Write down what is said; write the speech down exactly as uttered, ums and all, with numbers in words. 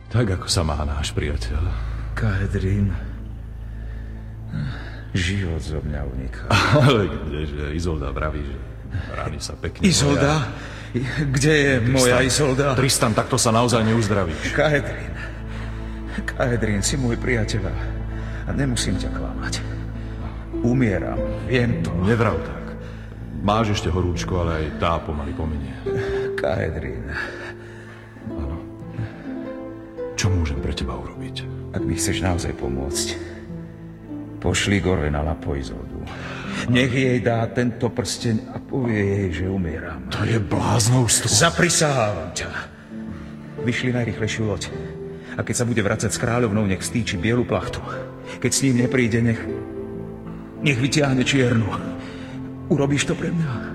Tak, ako sa má náš priateľ. Kaedrin, život zo mňa uniká. Ale kdeže, Izolda vraví, že rány sa pekne... Izolda? Kde je Tristan, moja Izolda? Tristan, takto sa naozaj neuzdravíš. Kaedrin. Kaedrin, si môj priateľ a nemusím ťa klamať. Umieram, viem to. Nevrav tak. Máš ešte horúčko, ale aj tá pomaly pominie. Kaedrin. Áno. Čo môžem pre teba urobiť? Ak mi chceš naozaj pomôcť, pošli Gorvenala po Izoldu. Nech jej dá tento prsteň a povie jej, že umieram. To je bláznovstvo. Zaprisahávam ťa. Vyšli najrychlejšiu loď. A keď sa bude vracať s kráľovnou, nech stýči bielu plachtu. Keď s ním nepríde, nech... Nech vytiahne čiernu. Urobíš to pre mňa?